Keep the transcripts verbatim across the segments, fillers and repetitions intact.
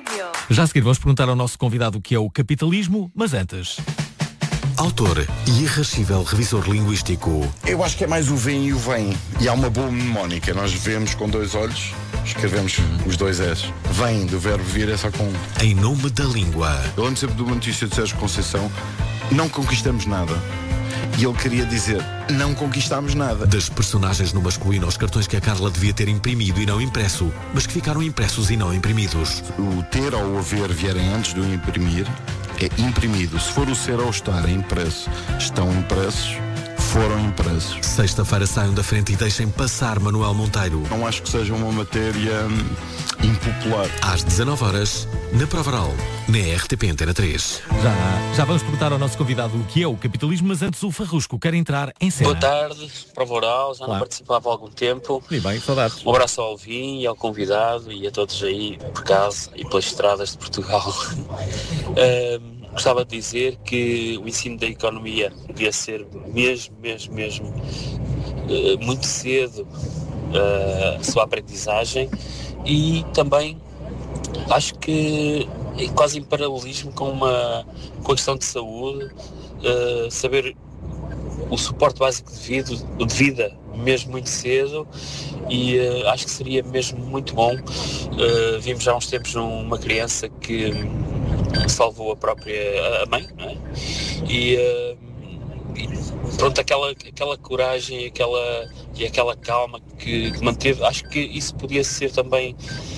Rádio. Já a seguir vamos perguntar ao nosso convidado o que é o capitalismo, mas antes... Autor e irrascível revisor linguístico. Eu acho que é mais o vem e o vem. E há uma boa mnemónica. Nós vemos com dois olhos, escrevemos os dois S. Vem, do verbo vir, é só com um. Em nome da língua. Eu lembro sempre de uma notícia de Sérgio Conceição. Não conquistamos nada. E ele queria dizer, não conquistámos nada. Das personagens no masculino aos cartões que a Carla devia ter imprimido e não impresso, mas que ficaram impressos e não imprimidos. O ter ou o haver vierem antes do imprimir é imprimido. Se for o ser ou o estar impresso, estão impressos, foram impressos. Sexta-feira saiam da frente e deixem passar Manuel Monteiro. Não acho que seja uma matéria hum, impopular. Às dezanove horas, na Provaral, na R T P Antena três. Já, já vamos perguntar ao nosso convidado o que é o capitalismo, mas antes o Farrusco quer entrar em cena. Boa tarde, Prova Oral, já Olá. não participava há algum tempo. E bem, saudades. Um abraço ao Alvin e ao convidado e a todos aí por casa e pelas estradas de Portugal. um, Gostava de dizer que o ensino da economia devia ser mesmo, mesmo, mesmo uh, muito cedo uh, a sua aprendizagem e também acho que é quase em paralelismo com, uma, com a questão de saúde, uh, saber o suporte básico de vida, de vida mesmo muito cedo e uh, acho que seria mesmo muito bom. Uh, vimos já há uns tempos uma criança que salvou a própria a mãe, não é? E, uh, e pronto, aquela, aquela coragem aquela, e aquela calma que, que manteve, acho que isso podia ser também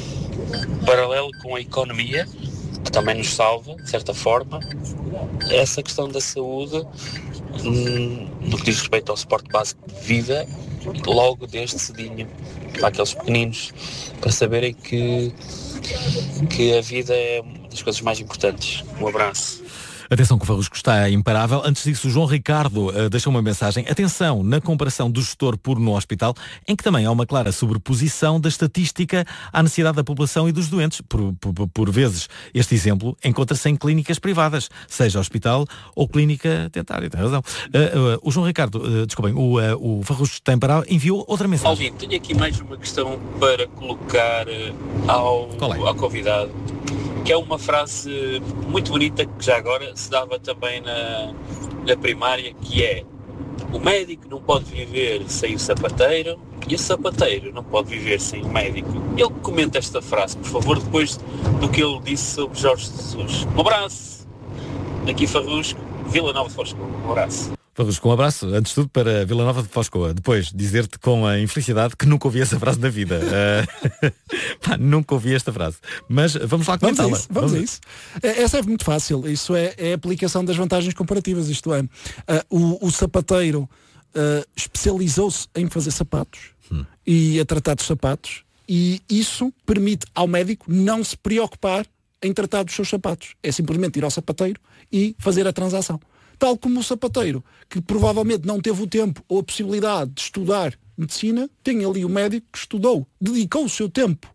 paralelo com a economia, que também nos salva, de certa forma, essa questão da saúde, hum, no que diz respeito ao suporte básico de vida, logo desde cedinho, para aqueles pequeninos, para saberem que, que a vida é uma das coisas mais importantes. Um abraço. Atenção que o Farrusco está imparável. Antes disso, o João Ricardo uh, deixou uma mensagem. Atenção na comparação do gestor puro no hospital, em que também há uma clara sobreposição da estatística à necessidade da população e dos doentes. Por, por, por vezes, este exemplo encontra-se em clínicas privadas, seja hospital ou clínica dentária. Tem razão. Uh, uh, o João Ricardo, uh, desculpem, o, uh, o Farrusco está imparável, enviou outra mensagem. Alvin, tenho aqui mais uma questão para colocar uh, ao, é? ao convidado, que é uma frase muito bonita que já agora se dava também na, na primária, que é: o médico não pode viver sem o sapateiro e o sapateiro não pode viver sem o médico. Ele comenta esta frase, por favor, depois do que ele disse sobre Jorge Jesus. Um abraço. Aqui Farrusco, Vila Nova de Foscoa. Um abraço. Farrusco, um abraço, antes de tudo, para Vila Nova de Foscoa. Depois, dizer-te com a infelicidade que nunca ouvi essa frase na vida. Uh, pá, nunca ouvi esta frase. Mas vamos lá comentá-la. Vamos a isso. Vamos vamos a isso. Essa é muito fácil. Isso é, é a aplicação das vantagens comparativas. Isto é, uh, o, o sapateiro uh, especializou-se em fazer sapatos hum. e a tratar dos sapatos. E isso permite ao médico não se preocupar em tratar dos seus sapatos. É simplesmente ir ao sapateiro e fazer a transação. Tal como o sapateiro, que provavelmente não teve o tempo ou a possibilidade de estudar medicina, tem ali o médico que estudou, dedicou o seu tempo,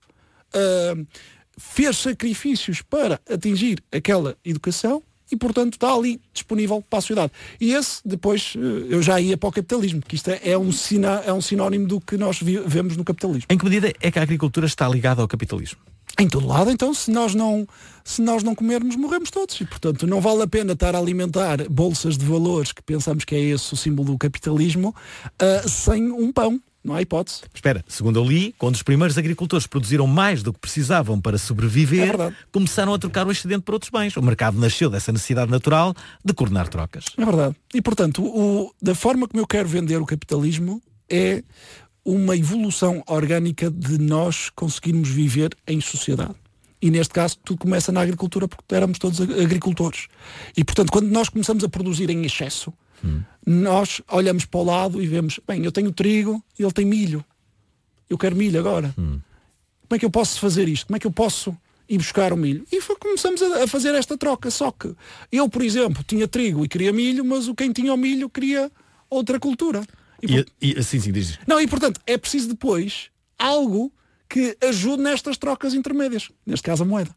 uh, fez sacrifícios para atingir aquela educação e, portanto, está ali disponível para a sociedade. E esse, depois, uh, eu já ia para o capitalismo, que isto é, é, um, sina, é um sinónimo do que nós vi, vemos no capitalismo. Em que medida é que a agricultura está ligada ao capitalismo? Em todo lado, então, se nós não se nós não comermos, morremos todos. E, portanto, não vale a pena estar a alimentar bolsas de valores, que pensamos que é esse o símbolo do capitalismo, uh, sem um pão. Não há hipótese. Espera, segundo eu li, quando os primeiros agricultores produziram mais do que precisavam para sobreviver, é começaram a trocar o excedente por outros bens. O mercado nasceu dessa necessidade natural de coordenar trocas. É verdade. E, portanto, o, da forma como eu quero vender o capitalismo é uma evolução orgânica de nós conseguirmos viver em sociedade. E neste caso tudo começa na agricultura, porque éramos todos agricultores. E portanto, quando nós começamos a produzir em excesso, hum. nós olhamos para o lado e vemos, bem, eu tenho trigo e ele tem milho. Eu quero milho agora. Hum. Como é que eu posso fazer isto? Como é que eu posso ir buscar o milho? E foi, começamos a, a fazer esta troca. Só que eu, por exemplo, tinha trigo e queria milho, mas o quem tinha o milho queria outra cultura. E, e, e assim, sim, diz. Não, e portanto, é preciso depois algo que ajude nestas trocas intermédias. Neste caso, a moeda.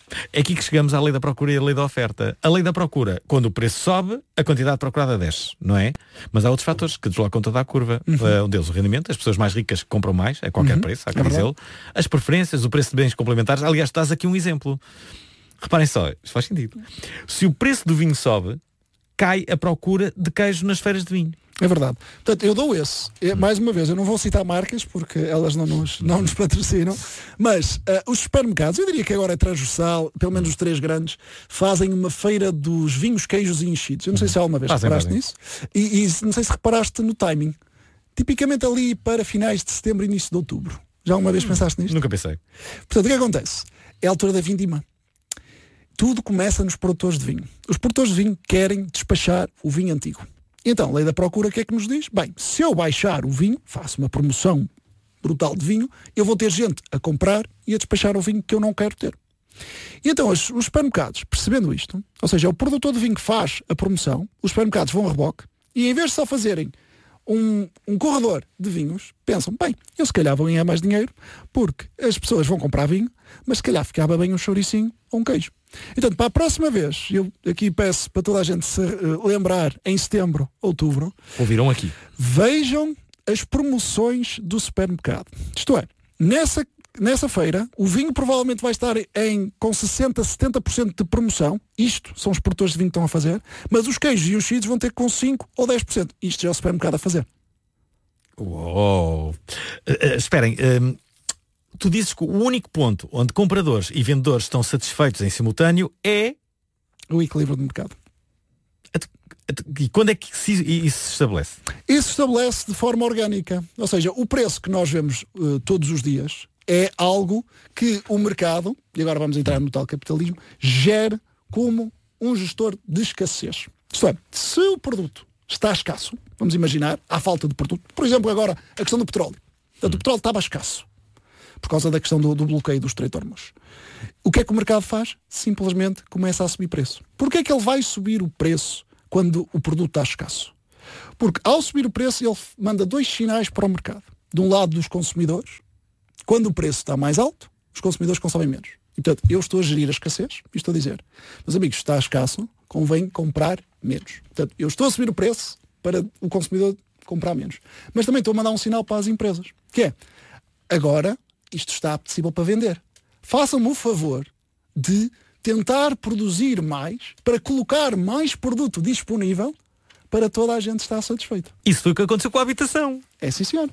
É aqui que chegamos à lei da procura e à lei da oferta. A lei da procura, quando o preço sobe, a quantidade procurada desce, não é? Mas há outros fatores que deslocam toda a curva. Uhum. Um deles, o rendimento, as pessoas mais ricas compram mais, a qualquer uhum. preço, há que é dizê-lo. As preferências, o preço de bens complementares. Aliás, estás aqui um exemplo. Reparem só, isto faz sentido. Se o preço do vinho sobe, cai a procura de queijo nas feiras de vinho. É verdade. Portanto, eu dou esse. É, mais uma vez, eu não vou citar marcas porque elas não nos, não nos patrocinam, mas uh, os supermercados, eu diria que agora é transversal, pelo menos os três grandes, fazem uma feira dos vinhos, queijos e enchidos. Eu não sei se alguma vez fazem, reparaste fazem. nisso. E, e não sei se reparaste no timing. Tipicamente ali para finais de setembro e início de outubro. Já alguma vez pensaste nisto? Nunca pensei. Portanto, o que acontece? É a altura da vindima. Tudo começa nos produtores de vinho. Os produtores de vinho querem despachar o vinho antigo. Então, a lei da procura, o que é que nos diz? Bem, se eu baixar o vinho, faço uma promoção brutal de vinho, eu vou ter gente a comprar e a despachar o vinho que eu não quero ter. E então, os, os supermercados, percebendo isto, ou seja, é o produtor de vinho que faz a promoção, os supermercados vão a reboque, e em vez de só fazerem um, um corredor de vinhos, pensam, bem, eu se calhar vou ganhar mais dinheiro, porque as pessoas vão comprar vinho, mas se calhar ficava bem um chouricinho ou um queijo. Então, para a próxima vez, eu aqui peço para toda a gente se uh, lembrar, em setembro, outubro, ouviram aqui, vejam as promoções do supermercado. Isto é, nessa, nessa feira, o vinho provavelmente vai estar em, com sessenta, setenta por cento de promoção. Isto são os produtores de vinho que estão a fazer, mas os queijos e os cheetos vão ter com cinco ou dez por cento. Isto já é o supermercado a fazer. Uou! Uh, uh, esperem, uh, tu dizes que o único ponto onde compradores e vendedores estão satisfeitos em simultâneo é o equilíbrio do mercado. E quando é que isso se estabelece? Isso se estabelece de forma orgânica. Ou seja, o preço que nós vemos uh, todos os dias é algo que o mercado, e agora vamos entrar no tal capitalismo, gera como um gestor de escassez. Isto é, se o produto está escasso, vamos imaginar, há falta de produto, por exemplo, agora a questão do petróleo. Portanto, o petróleo estava escasso por causa da questão do, do bloqueio do Estreito de Hormuz. O que é que o mercado faz? Simplesmente começa a subir preço. Porquê é que ele vai subir o preço quando o produto está escasso? Porque ao subir o preço ele manda dois sinais para o mercado. De um lado dos consumidores, quando o preço está mais alto, os consumidores consomem menos. E, portanto, eu estou a gerir a escassez e estou a dizer, meus amigos, está escasso, convém comprar menos. Portanto, eu estou a subir o preço para o consumidor comprar menos. Mas também estou a mandar um sinal para as empresas, que é, agora isto está apetecível para vender. Façam-me o favor de tentar produzir mais para colocar mais produto disponível para toda a gente estar satisfeita. Isso foi o que aconteceu com a habitação. É sim, senhor.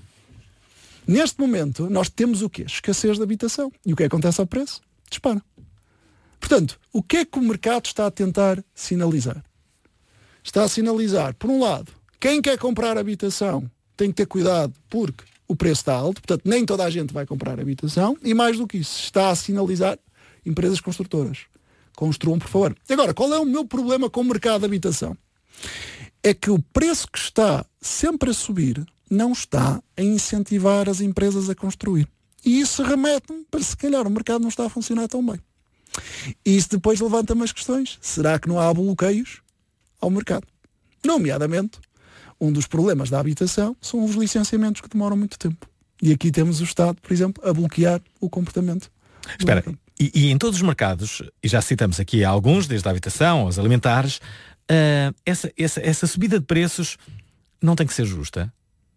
Neste momento, nós temos o quê? Escassez de habitação. E o que acontece ao preço? Dispara. Portanto, o que é que o mercado está a tentar sinalizar? Está a sinalizar, por um lado, quem quer comprar habitação tem que ter cuidado porque o preço está alto, portanto nem toda a gente vai comprar habitação, e mais do que isso, está a sinalizar empresas construtoras. Construam, por favor. Agora, qual é o meu problema com o mercado de habitação? É que o preço que está sempre a subir não está a incentivar as empresas a construir. E isso remete-me para, se calhar, o mercado não está a funcionar tão bem. E isso depois levanta-me as questões. Será que não há bloqueios ao mercado? Nomeadamente, um dos problemas da habitação são os licenciamentos que demoram muito tempo. E aqui temos o Estado, por exemplo, a bloquear o comportamento. Espera, e, e em todos os mercados, e já citamos aqui alguns, desde a habitação aos alimentares, uh, essa, essa, essa subida de preços não tem que ser justa?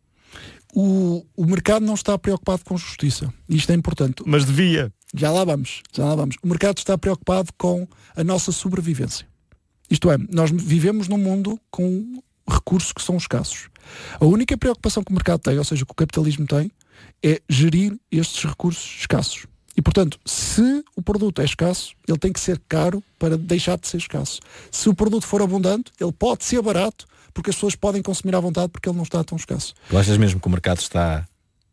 O, o mercado não está preocupado com justiça. Isto é importante. Mas devia. Já lá vamos, já lá vamos. O mercado está preocupado com a nossa sobrevivência. Isto é, nós vivemos num mundo com recursos que são escassos. A única preocupação que o mercado tem, ou seja, que o capitalismo tem, é gerir estes recursos escassos. E, portanto, se o produto é escasso, ele tem que ser caro para deixar de ser escasso. Se o produto for abundante, ele pode ser barato, porque as pessoas podem consumir à vontade porque ele não está tão escasso. Tu achas mesmo que o mercado está,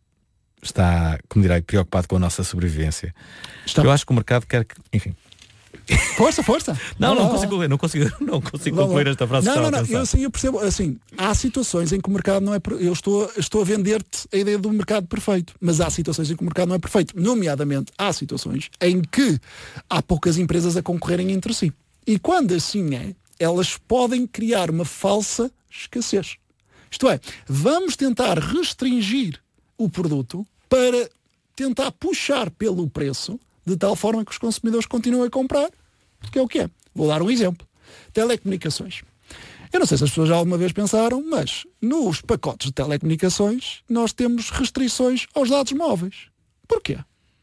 está como direi, preocupado com a nossa sobrevivência? Está. Eu acho que o mercado quer que, enfim... Força, força. Não, não, não, não consigo, não consigo, não consigo não, concluir esta frase. Não, não, não, eu, assim, eu percebo, assim, há situações em que o mercado não é, eu estou, estou a vender-te a ideia do mercado perfeito, mas há situações em que o mercado não é perfeito, nomeadamente há situações em que há poucas empresas a concorrerem entre si. E quando assim é, elas podem criar uma falsa escassez. Isto é, vamos tentar restringir o produto para tentar puxar pelo preço, de tal forma que os consumidores continuem a comprar, porque é o que é. Vou dar um exemplo. Telecomunicações. Eu não sei se as pessoas já alguma vez pensaram, mas nos pacotes de telecomunicações nós temos restrições aos dados móveis. Porquê?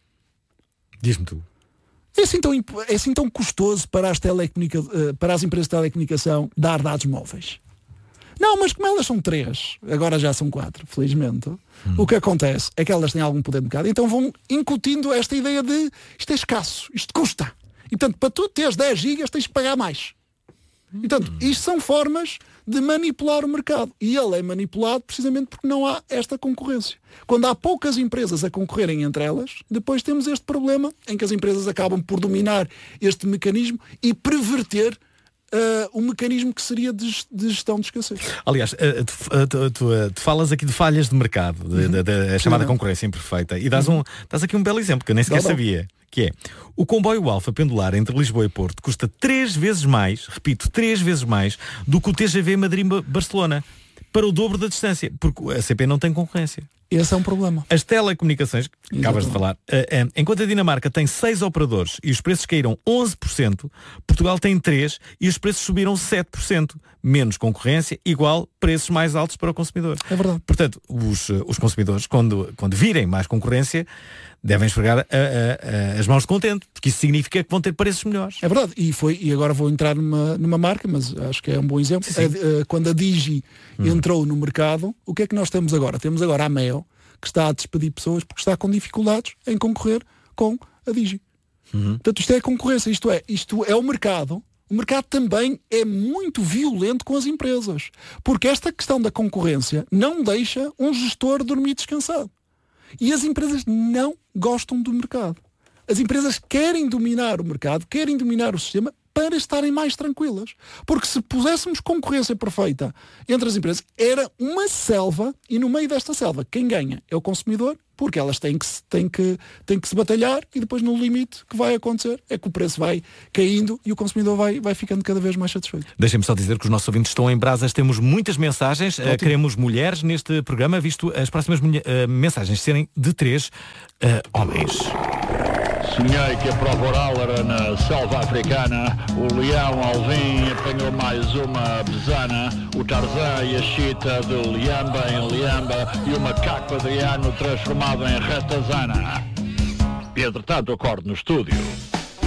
Diz-me tu. É assim tão, é assim tão custoso para as, telecomunica, para as empresas de telecomunicação dar dados móveis? Não, mas como elas são três, agora já são quatro, felizmente, hum. o que acontece é que elas têm algum poder de mercado, então vão incutindo esta ideia de isto é escasso, isto custa. E portanto, para tu teres dez gigas tens de pagar mais. E, portanto, isto são formas de manipular o mercado. E ele é manipulado precisamente porque não há esta concorrência. Quando há poucas empresas a concorrerem entre elas, depois temos este problema em que as empresas acabam por dominar este mecanismo e perverter Uh, um mecanismo que seria de, de gestão de escassez. Aliás, uh, tu, tu, tu, uh, tu falas aqui de falhas de mercado, de, uhum. de, de, de chamada concorrência imperfeita, e dás, uhum. um, dás aqui um belo exemplo que eu nem sequer sabia, que é o comboio Alfa pendular entre Lisboa e Porto custa três vezes mais, repito, três vezes mais do que o T G V Madrid-Barcelona, para o dobro da distância, porque a C P não tem concorrência. Esse é um problema. As telecomunicações, Exatamente. acabas de falar, uh, uh, enquanto a Dinamarca tem seis operadores e os preços caíram onze por cento, Portugal tem três e os preços subiram sete por cento. Menos concorrência, igual preços mais altos para o consumidor. É verdade. Portanto, os, os consumidores, quando, quando virem mais concorrência, devem esfregar a, a, a, as mãos de contente, porque isso significa que vão ter preços melhores. É verdade. E, foi, e agora vou entrar numa, numa marca, mas acho que é um bom exemplo. Sim, sim. A, a, quando a Digi hum. entrou no mercado, o que é que nós temos agora? Temos agora a Meo, que está a despedir pessoas porque está com dificuldades em concorrer com a Digi. Uhum. Portanto, isto é a concorrência, isto é, isto é o mercado. O mercado também é muito violento com as empresas, porque esta questão da concorrência não deixa um gestor dormir descansado. E as empresas não gostam do mercado. As empresas querem dominar o mercado, querem dominar o sistema para estarem mais tranquilas. Porque se puséssemos concorrência perfeita entre as empresas, era uma selva, e no meio desta selva, quem ganha é o consumidor, porque elas têm que, têm que, têm que se batalhar, e depois no limite que vai acontecer é que o preço vai caindo e o consumidor vai, vai ficando cada vez mais satisfeito. Deixem-me só dizer que os nossos ouvintes estão em brasas, temos muitas mensagens, uh, queremos mulheres neste programa, visto as próximas uh, mensagens serem de três uh, homens. Sonhei que a prova oral era na selva africana, o leão Alvim apanhou mais uma besana, o Tarzan e a chita de Liamba em Liamba e o macaco Adriano transformado em ratazana. E entretanto acordo no estúdio.